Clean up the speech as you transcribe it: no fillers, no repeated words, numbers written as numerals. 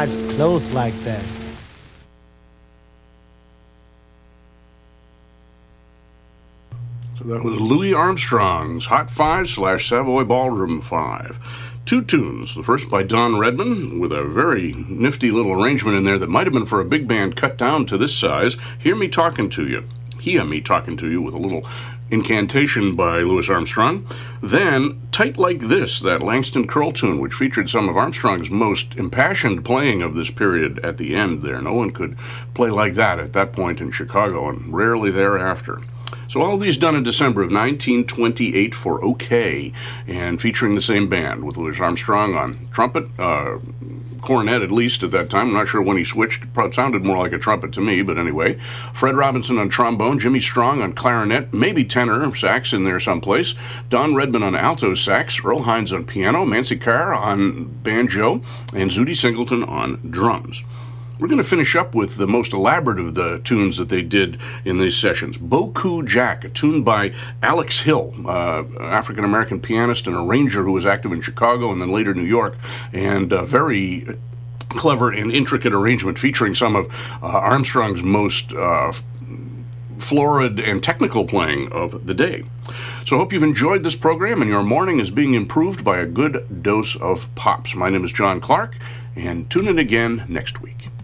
eyes closed like that. So that was Louis Armstrong's Hot 5/Savoy Ballroom 5. Two tunes. The first by Don Redman, with a very nifty little arrangement in there that might have been for a big band cut down to this size. Hear Me Talking to You. Hear Me Talking to You, with a little incantation by Louis Armstrong. Then Tight Like This, that Langston Curl tune, which featured some of Armstrong's most impassioned playing of this period at the end there. No one could play like that at that point in Chicago, and rarely thereafter. So all of these done in December of 1928 for OK, and featuring the same band, with Louis Armstrong on trumpet, cornet at least at that time. I'm not sure when he switched. It sounded more like a trumpet to me, but anyway. Fred Robinson on trombone, Jimmy Strong on clarinet, maybe tenor sax in there someplace, Don Redman on alto sax, Earl Hines on piano, Mancy Carr on banjo, and Zutty Singleton on drums. We're going to finish up with the most elaborate of the tunes that they did in these sessions. Boku Jack, a tune by Alex Hill, African-American pianist and arranger who was active in Chicago and then later New York, and a very clever and intricate arrangement featuring some of Armstrong's most florid and technical playing of the day. So I hope you've enjoyed this program and your morning is being improved by a good dose of pops. My name is John Clark, and tune in again next week.